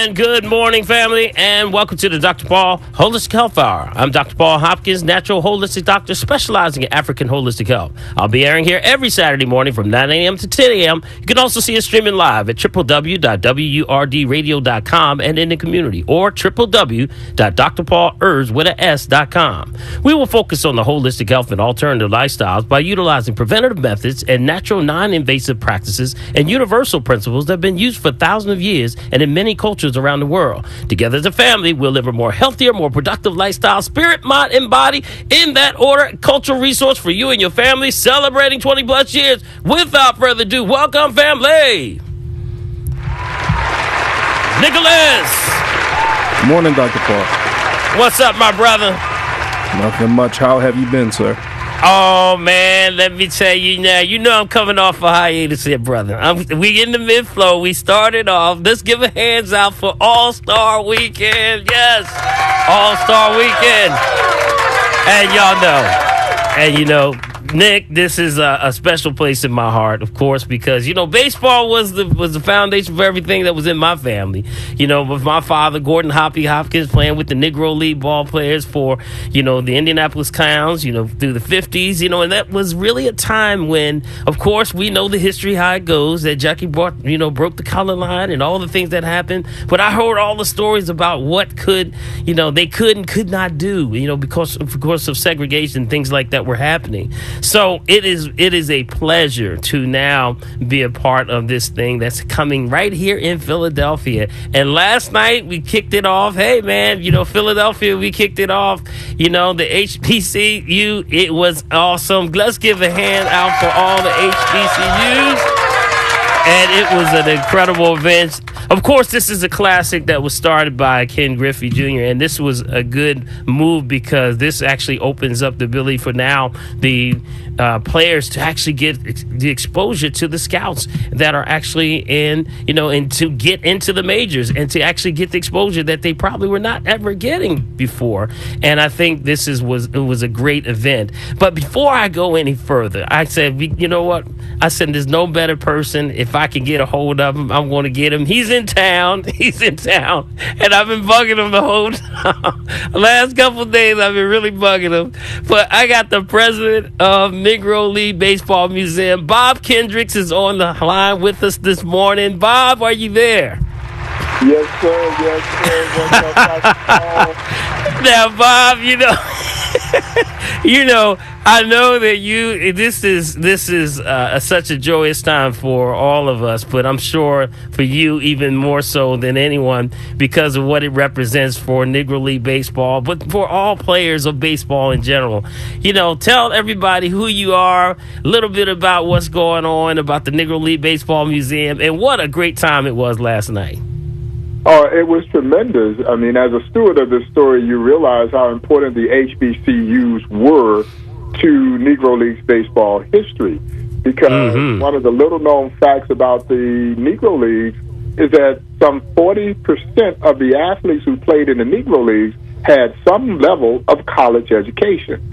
And good morning, family, and welcome to the Dr. Paul Holistic Health Hour. I'm Dr. Paul Hopkins, natural holistic doctor specializing in African holistic health. I'll be airing here every Saturday morning from 9 a.m. to 10 a.m. You can also see us streaming live at www.wurdradio.com and in the community, or www.drpaulherbs.com. We will focus on the holistic health and alternative lifestyles by utilizing preventative methods and natural non-invasive practices and universal principles that have been used for thousands of years and in many cultures around the world. Together as a family, we'll live a more healthier, more productive lifestyle, spirit, mind, and body in that order. Cultural resource for you and your family, celebrating 20 plus years. Without further ado, welcome, family. Nicholas. Good morning, Dr. Paul. What's up, my brother? Nothing much. How have you been, sir? Oh, man, let me tell you now. You know I'm coming off a hiatus here, brother. We in the mid-flow. We started off. Let's give a hands out for All-Star Weekend. Yes, All-Star Weekend. And y'all know. And, you know, Nick, this is a special place in my heart, of course, because, you know, baseball was the foundation for everything that was in my family. You know, with my father, Gordon Hoppy Hopkins, playing with the Negro League ball players for, you know, the Indianapolis Clowns, you know, through the 50s, you know, and that was really a time when, of course, we know the history, how it goes, that Jackie broke the color line and all the things that happened. But I heard all the stories about what they could and could not do, you know, because, of course, of segregation, things like that were happening. So it is a pleasure to now be a part of this thing that's coming right here in Philadelphia. And last night we kicked it off. Hey, man, you know, Philadelphia, we kicked it off. You know, the HBCU, it was awesome. Let's give a hand out for all the HBCUs. And it was an incredible event. Of course, this is a classic that was started by Ken Griffey Jr., and this was a good move because this actually opens up the ability for now the players to actually get the exposure to the scouts that are actually in, you know, and to get into the majors and to actually get the exposure that they probably were not ever getting before. And I think it was a great event. But before I go any further, I said, you know what? I said, there's no better person. If I can get a hold of him, I'm going to get him. He's in town. And I've been bugging him the whole time. The last couple of days, I've been really bugging him. But I got the president of Negro League Baseball Museum. Bob Kendricks is on the line with us this morning. Bob, are you there? Yes, sir. What's up, Dr. Paul? Now, Bob, you know, I know that this is such a joyous time for all of us, but I'm sure for you even more so than anyone because of what it represents for Negro League Baseball, but for all players of baseball in general. You know, tell everybody who you are, a little bit about what's going on, about the Negro League Baseball Museum, and what a great time it was last night. Oh, it was tremendous. I mean, as a steward of this story, you realize how important the HBCUs were to Negro Leagues baseball history. Because one of the little-known facts about the Negro Leagues is that some 40% of the athletes who played in the Negro Leagues had some level of college education.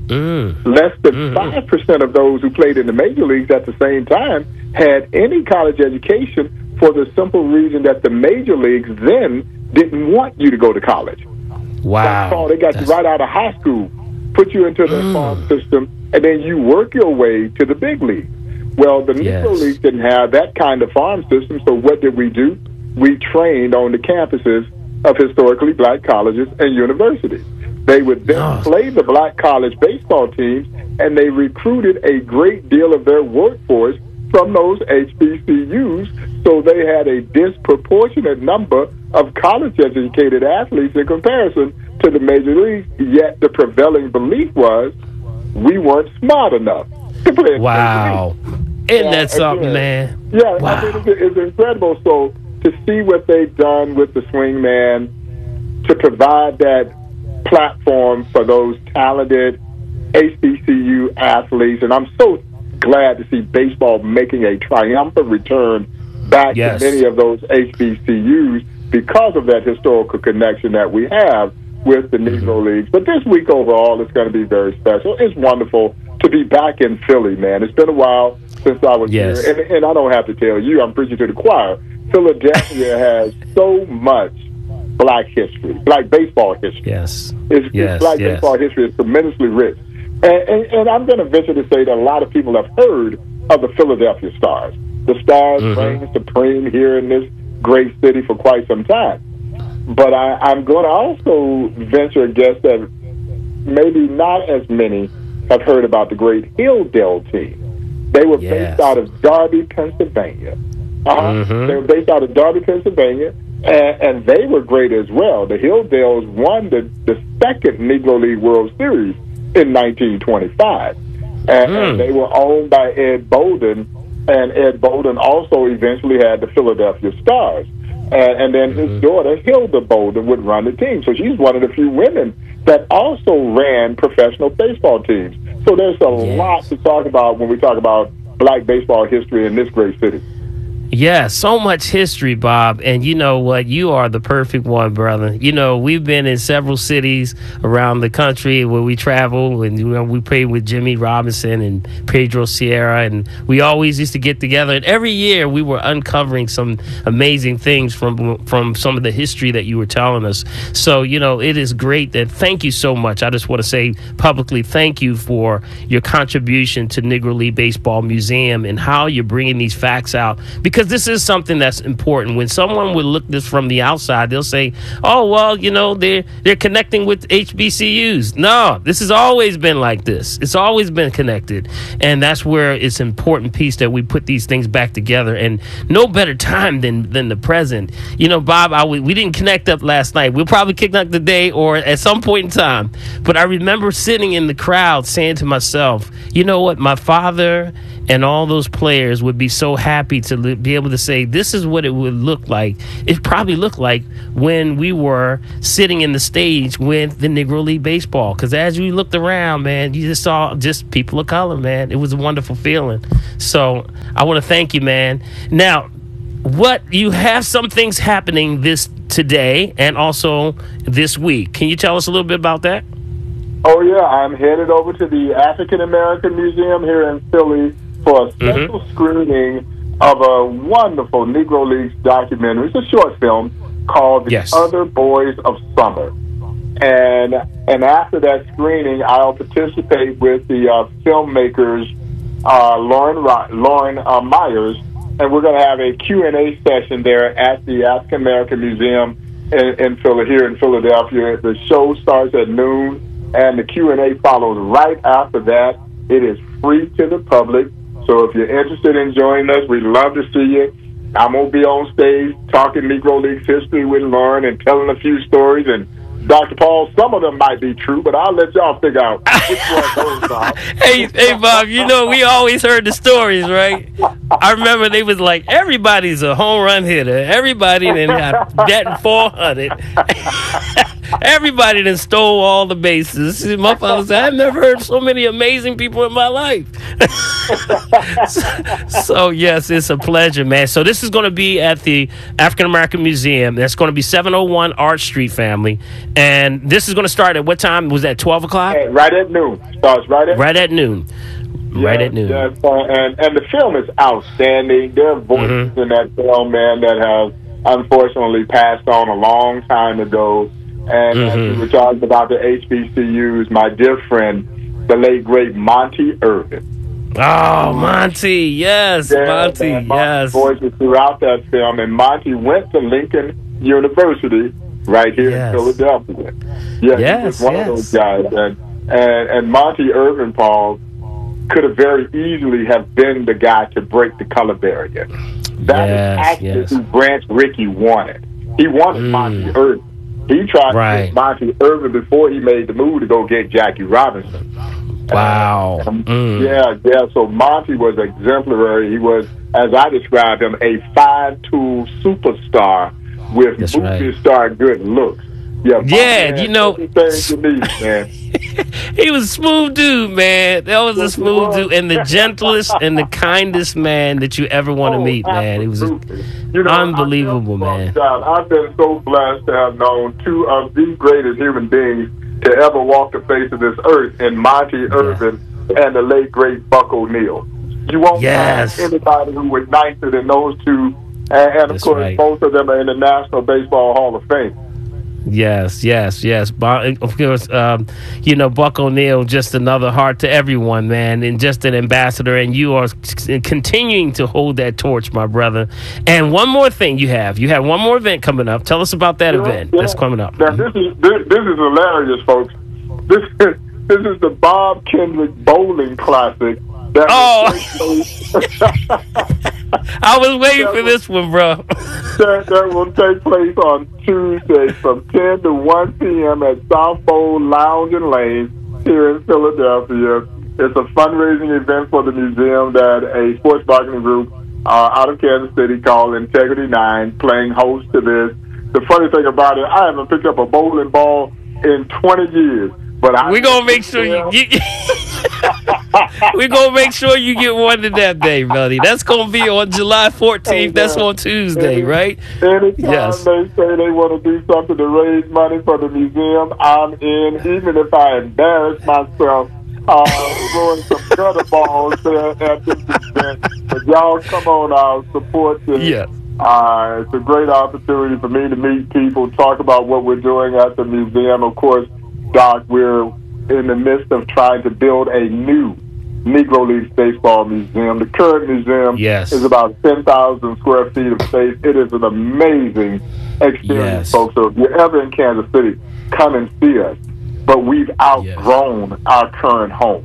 Less than 5% of those who played in the major leagues at the same time had any college education, for the simple reason that the major leagues then didn't want you to go to college. Wow. They got you right out of high school, put you into the farm system, and then you work your way to the big league. Well, the Negro Leagues didn't have that kind of farm system, so what did we do? We trained on the campuses of historically black colleges and universities. They would then play the black college baseball teams, and they recruited a great deal of their workforce from those HBCUs, so they had a disproportionate number of college-educated athletes in comparison to the major leagues, yet the prevailing belief was we weren't smart enough to play in wow. Isn't that something, man? Yeah, wow. I mean, it's incredible. So to see what they've done with the swing man, to provide that platform for those talented HBCU athletes, and I'm so glad to see baseball making a triumphant return back to many of those HBCUs because of that historical connection that we have with the Negro Leagues. But this week overall is going to be very special. It's wonderful to be back in Philly, man. It's been a while since I was here. And I don't have to tell you, I'm preaching to the choir, Philadelphia has so much black history, black baseball history. Yes. Black baseball history is tremendously rich. And I'm going to venture to say that a lot of people have heard of the Philadelphia Stars. The Stars reign supreme here in this great city for quite some time. But I'm going to also venture a guess that maybe not as many have heard about the great Hilldale team. They were based out of Darby, Pennsylvania. They were based out of Darby, Pennsylvania, and they were great as well. The Hilldales won the second Negro League World Series in 1925. And they were owned by Ed Bolden, and Ed Bolden also eventually had the Philadelphia Stars. And then his daughter, Hilda Bolden, would run the team. So she's one of the few women that also ran professional baseball teams. So there's a lot to talk about when we talk about black baseball history in this great city. Yeah, so much history, Bob. And you know what? You are the perfect one, brother. You know, we've been in several cities around the country where we travel, and we played with Jimmy Robinson and Pedro Sierra, and we always used to get together. And every year we were uncovering some amazing things from some of the history that you were telling us. So, you know, it is great that thank you so much. I just want to say publicly thank you for your contribution to Negro League Baseball Museum and how you're bringing these facts out. Because this is something that's important. When someone would look this from the outside, they'll say, oh, well, you know, they're connecting with HBCUs. No, this has always been like this. It's always been connected. And that's where it's an important piece that we put these things back together. And no better time than the present. You know, Bob, we didn't connect up last night. We'll probably connect today or at some point in time. But I remember sitting in the crowd saying to myself, you know what, my father and all those players would be so happy to be able to say, this is what it would look like. It probably looked like when we were sitting in the stage with the Negro League Baseball. Because as we looked around, man, you just saw just people of color, man. It was a wonderful feeling. So I want to thank you, man. Now, you have some things happening today and also this week. Can you tell us a little bit about that? Oh, yeah. I'm headed over to the African American Museum here in Philly for a special screening of a wonderful Negro Leagues documentary. It's a short film called The Other Boys of Summer. And after that screening, I'll participate with the filmmakers Lauren Myers, and we're going to have a Q&A session there at the African American Museum here in Philadelphia. The show starts at noon, and the Q&A follows right after that. It is free to the public. So if you're interested in joining us, we'd love to see you. I'm going to be on stage talking Negro Leagues history with Lauren and telling a few stories. And Dr. Paul, some of them might be true, but I'll let y'all figure out which one those are. Hey, Bob, you know, we always heard the stories, right? I remember they was like, everybody's a home run hitter. Everybody then got batting 400. Everybody then stole all the bases. My father said, I've never heard so many amazing people in my life. So, yes, it's a pleasure, man. So this is going to be at the African American Museum. That's going to be 701 Arch Street, family. And this is going to start at what time? Was that 12 o'clock? Right at noon. Starts right at noon. Right at noon. Yes, and the film is outstanding. There are voices in that film, man, that have unfortunately passed on a long time ago. And as we were talking about the HBCUs, my dear friend, the late, great Monty Irvin. Oh, Monty, yes, Monty, yes. Voices throughout that film. And Monty went to Lincoln University right here in Philadelphia. He was one of those guys. And Monty Irvin, Paul, could have very easily have been the guy to break the color barrier. That is actually who Branch Rickey wanted. He wanted Monty Irvin. He tried to get Monty Irvin before he made the move to go get Jackie Robinson. Wow. So Monty was exemplary. He was, as I described him, a five-tool superstar with movie star good looks. You know, everything you need, man. He was a smooth dude, man. That was a smooth dude and the gentlest and the kindest man that you ever want to meet, man. He was unbelievable, man. I've been so blessed to have known two of the greatest human beings to ever walk the face of this earth in Monty Irvin and the late, great Buck O'Neil. You won't find anybody who was nicer than those two And of course, both of them are in the National Baseball Hall of Fame. Yes. Of course, Buck O'Neil, just another heart to everyone, man, and just an ambassador. And you are continuing to hold that torch, my brother. And one more thing you have one more event coming up. Tell us about that event that's coming up. Now, this is hilarious, folks. This is the Bob Kendrick Bowling Classic. I was waiting for this one, bro. That will take place on Tuesday from 10 to 1 p.m. at South Bowl Lounge and Lane here in Philadelphia. It's a fundraising event for the museum that a sports marketing group out of Kansas City called Integrity 9 playing host to this. The funny thing about it, I haven't picked up a bowling ball in 20 years. But we're gonna make sure we're gonna make sure you get one to that day, buddy. That's gonna be on July 14th. That's on Tuesday, right? Anytime they say they want to do something to raise money for the museum, I'm in. Even if I embarrass myself throwing some gutter balls there at this event, but y'all come on out, support this. Yeah. It's a great opportunity for me to meet people, talk about what we're doing at the museum. Of course, Doc, we're in the midst of trying to build a new Negro Leagues Baseball museum. The current museum is about 10,000 square feet of space. It is an amazing experience, folks. So if you're ever in Kansas City, come and see us. But we've outgrown our current home.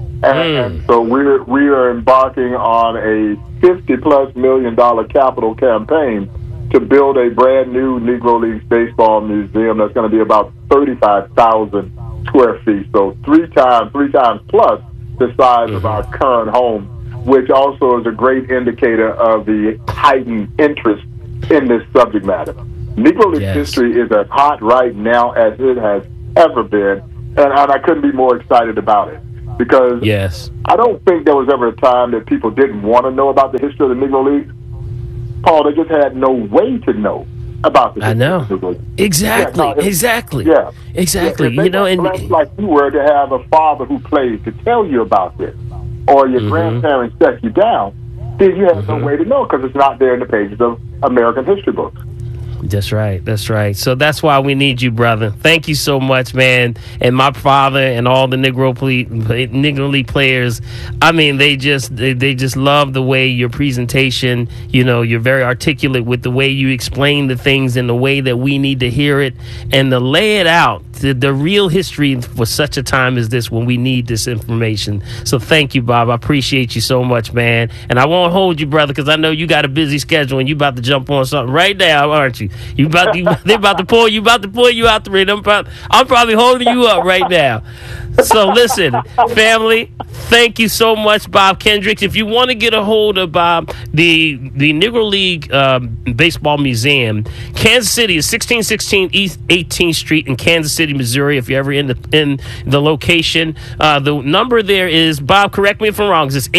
And so we are embarking on a $50+ million capital campaign to build a brand new Negro Leagues Baseball museum that's going to be about 35,000 square feet. So three times plus the size of our current home, which also is a great indicator of the heightened interest in this subject matter. Negro League history is as hot right now as it has ever been, and I couldn't be more excited about it. Because I don't think there was ever a time that people didn't want to know about the history of the Negro Leagues. Paul, they just had no way to know about the history of the Negro Leagues. Exactly. You know, and like you were to have a father who played to tell you about this, or your grandparents set you down, then you have no way to know because it's not there in the pages of American history books. That's right. So that's why we need you, brother. Thank you so much, man. And my father and all the Negro League players, I mean, they just love the way your presentation, you're very articulate with the way you explain the things in the way that we need to hear it and to lay it out, the real history for such a time as this when we need this information. So thank you, Bob. I appreciate you so much, man. And I won't hold you, brother, because I know you got a busy schedule and you about to jump on something right now, aren't you? They about to pull you out the ring. I'm probably holding you up right now. So listen, family, thank you so much, Bob Kendricks. If you want to get a hold of Bob, the Negro League Baseball Museum, Kansas City is 1616 East 18th Street in Kansas City, Missouri. If you're ever in the location, the number there is, Bob, correct me if I'm wrong, it's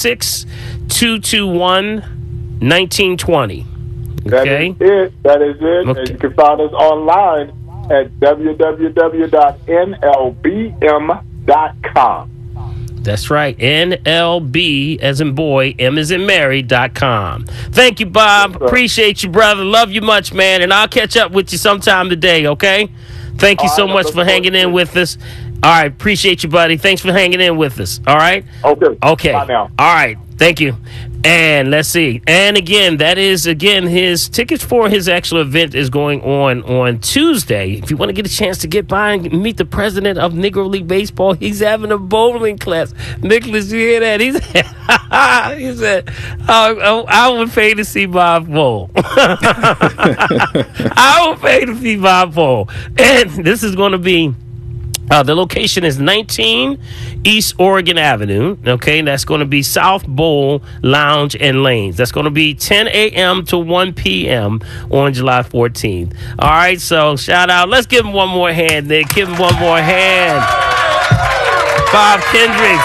816-221-1920. Okay. That is it. Okay. And you can find us online at www.nlbm.com. That's right. NLB as in boy, M as in Mary.com. Thank you, Bob. Yes, appreciate you, brother. Love you much, man. And I'll catch up with you sometime today, okay? Thank you so much for hanging in with us. All right. Appreciate you, buddy. Thanks for hanging in with us. All right? Okay. Bye now. All right. Thank you. And let's see. And again, that is, his tickets for his actual event is going on Tuesday. If you want to get a chance to get by and meet the president of Negro League Baseball, he's having a bowling class. Nicholas, you hear that? He said, I would pay to see Bob bowl. I would pay to see Bob bowl. And this is going to be, the location is 19 East Oregon Avenue. Okay, that's going to be South Bowl Lounge and Lanes. That's going to be 10 a.m. to 1 p.m. on July 14th. All right, so shout out. Let's give him one more hand, Nick. Give him one more hand. Bob Kendricks.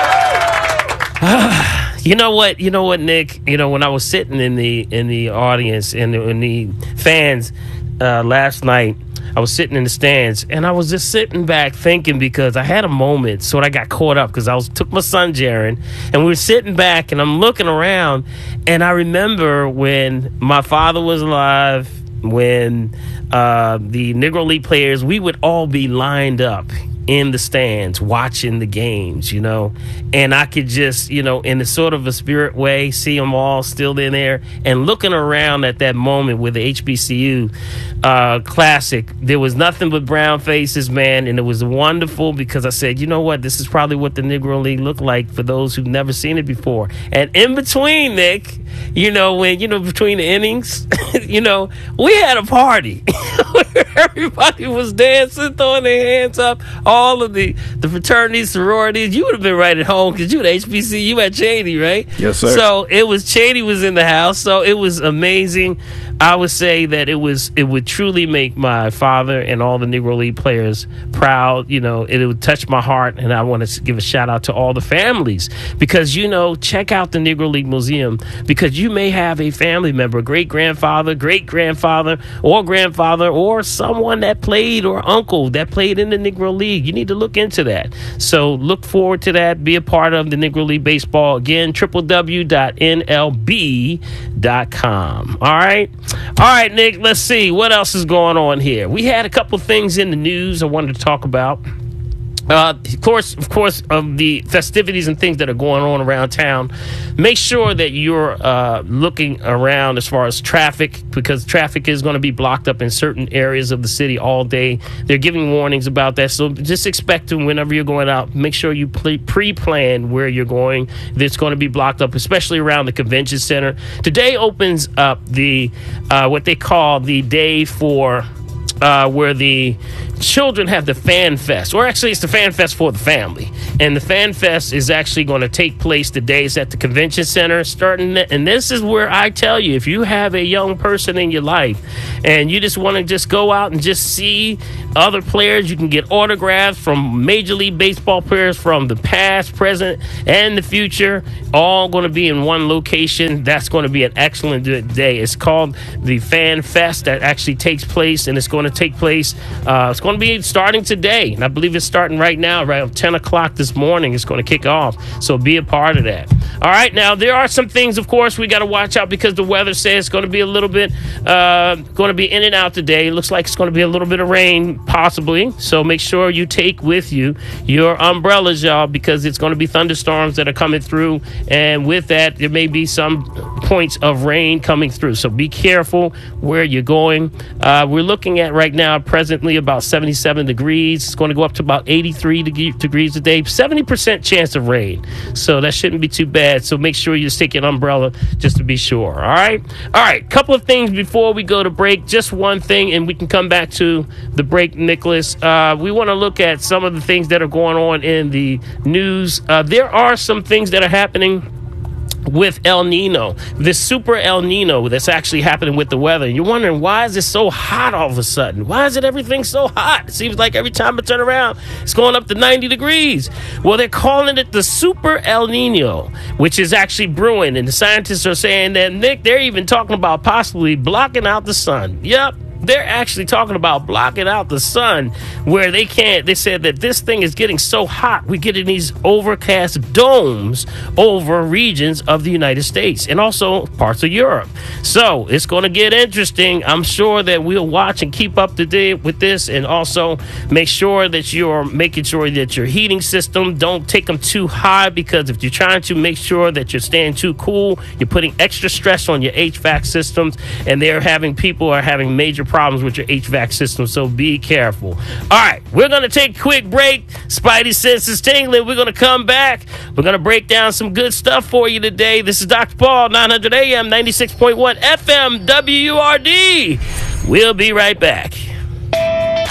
You know what, Nick? When I was sitting in the audience and in the fans last night, I was sitting in the stands, and I was just sitting back thinking, because I had a moment, so I got caught up because I took my son Jaron, and we were sitting back, and I'm looking around, and I remember when my father was alive, when the Negro League players, we would all be lined up in the stands watching the games, you know, and I could just, you know, in a sort of a spirit way, see them all still in there, and looking around at that moment with the HBCU Classic, there was nothing but brown faces, man, and it was wonderful, because I said, you know what, this is probably what the Negro League looked like for those who've never seen it before. And in between, Nick, you know, when, you know, between the innings, you know, we had a party where everybody was dancing, throwing their hands up, all of the fraternities, sororities. You would have been right at home because you at HBCU at Cheney, right? Yes, sir. So it was, Cheney was in the house, so it was amazing. I would say that it would truly make my father and all the Negro League players proud. You know, it would touch my heart, and I want to give a shout out to all the families, because, you know, check out the Negro League Museum, because you may have a family member, great-grandfather, great-grandfather, or grandfather, or someone that played, or uncle that played in the Negro League. You need to look into that. So look forward to that. Be a part of the Negro League Baseball. Again, www.nlb.com. All right. All right, Nick, let's see. What else is going on here? We had a couple of things in the news I wanted to talk about. Of course, of the festivities and things that are going on around town. Make sure that you're looking around as far as traffic, because traffic is going to be blocked up in certain areas of the city all day. They're giving warnings about that, so just expect to, whenever you're going out, make sure you pre-plan where you're going. It's going to be blocked up, especially around the convention center. Today opens up the what they call the day for where the children have the Fan Fest, or actually it's the Fan Fest for the family. And the Fan Fest is actually going to take place today. It's at the convention center starting, and this is where I tell you, if you have a young person in your life and you just want to just go out and just see other players, you can get autographs from Major League Baseball players from the past, present, and the future, all going to be in one location. That's going to be an excellent day. It's called the Fan Fest. That actually takes place, and it's going to take place, it's going to be starting today, and I believe it's starting right now, around 10 o'clock this morning. It's going to kick off, so be a part of that. All right, now there are some things, of course, we got to watch out, because the weather says it's going to be a little bit, going to be in and out today. It looks like it's going to be a little bit of rain, possibly, so make sure you take with you your umbrellas, y'all, because it's going to be thunderstorms that are coming through, and with that, there may be some points of rain coming through, so be careful where you're going. We're looking at right now, presently, about 77 degrees. It's going to go up to about 83 degrees a day. 70% chance of rain. So that shouldn't be too bad. So make sure you just take an umbrella just to be sure. All right. All right. Couple of things before we go to break. Just one thing, and we can come back to the break, Nicholas. We want to look at some of the things that are going on in the news. There are some things that are happening with El Nino, this super El Nino that's actually happening with the weather. You're wondering, why is it so hot all of a sudden? Why is everything so hot? It seems like every time I turn around, it's going up to 90 degrees. Well, they're calling it the super El Nino, which is actually brewing. And the scientists are saying that, Nick, they're even talking about possibly blocking out the sun. Yep. They're actually talking about blocking out the sun, where they can't. They said that this thing is getting so hot, we're getting these overcast domes over regions of the United States and also parts of Europe. So it's going to get interesting. I'm sure that we'll watch and keep up to date with this, and also make sure that you're making sure that your heating system, don't take them too high, because if you're trying to make sure that you're staying too cool, you're putting extra stress on your HVAC systems, and people are having major problems with your HVAC system, so be careful. All right, we're going to take a quick break. Spidey senses tingling. We're going to come back. We're going to break down some good stuff for you today. This is Dr. Paul, 900 AM, 96.1 FM, WURD. We'll be right back.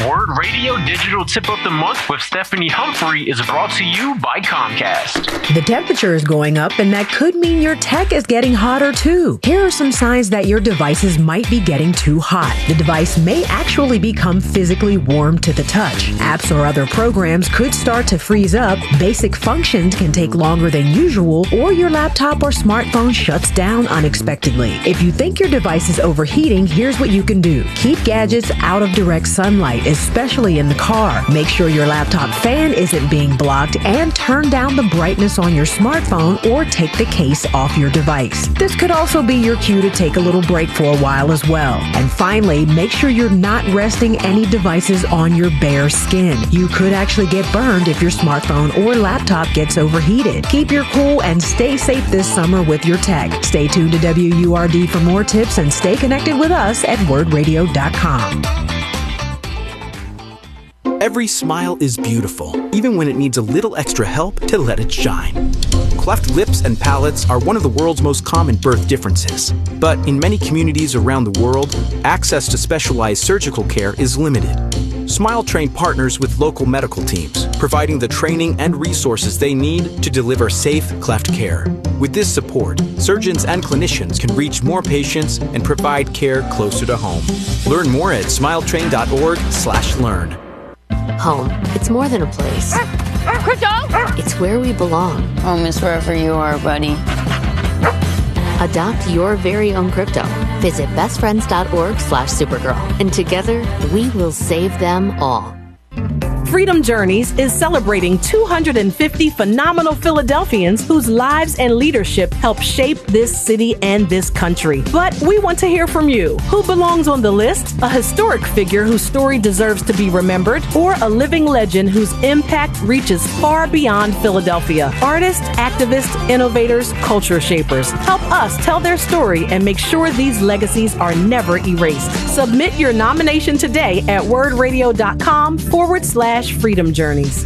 Word Radio Digital Tip of the Month with Stephanie Humphrey is brought to you by Comcast. The temperature is going up, and that could mean your tech is getting hotter too. Here are some signs that your devices might be getting too hot. The device may actually become physically warm to the touch. Apps or other programs could start to freeze up. Basic functions can take longer than usual, or your laptop or smartphone shuts down unexpectedly. If you think your device is overheating, here's what you can do. Keep gadgets out of direct sunlight, especially in the car. Make sure your laptop fan isn't being blocked, and turn down the brightness on your smartphone or take the case off your device. This could also be your cue to take a little break for a while as well. And finally, make sure you're not resting any devices on your bare skin. You could actually get burned if your smartphone or laptop gets overheated. Keep your cool and stay safe this summer with your tech. Stay tuned to WURD for more tips and stay connected with us at wordradio.com. Every smile is beautiful, even when it needs a little extra help to let it shine. Cleft lips and palates are one of the world's most common birth differences. But in many communities around the world, access to specialized surgical care is limited. SmileTrain partners with local medical teams, providing the training and resources they need to deliver safe cleft care. With this support, surgeons and clinicians can reach more patients and provide care closer to home. Learn more at smiletrain.org/learn. Home. It's more than a place. Crypto! It's where we belong. Home is wherever you are, buddy. Adopt your very own crypto. Visit bestfriends.org/Supergirl. And together, we will save them all. Freedom Journeys is celebrating 250 phenomenal Philadelphians whose lives and leadership help shape this city and this country. But we want to hear from you. Who belongs on the list? A historic figure whose story deserves to be remembered, or a living legend whose impact reaches far beyond Philadelphia? Artists, activists, innovators, culture shapers. Help us tell their story and make sure these legacies are never erased. Submit your nomination today at wordradio.com/Freedom Journeys.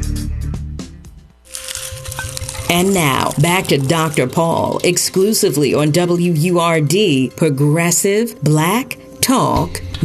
And now, back to Dr. Paul, exclusively on WURD, Progressive Black Talk